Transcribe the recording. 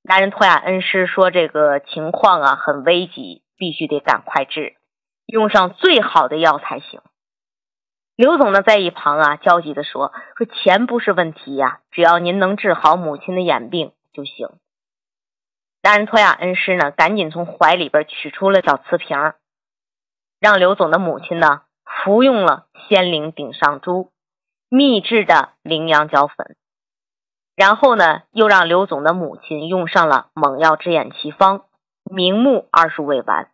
达仁托亚恩师说这个情况啊很危急，必须得赶快治，用上最好的药才行。刘总呢在一旁啊焦急地说钱不是问题呀，只要您能治好母亲的眼病就行。达仁托亚恩师呢赶紧从怀里边取出了小瓷瓶，让刘总的母亲呢服用了仙灵顶上珠秘制的羚羊角粉，然后呢又让刘总的母亲用上了猛药之眼奇方明目20味丸。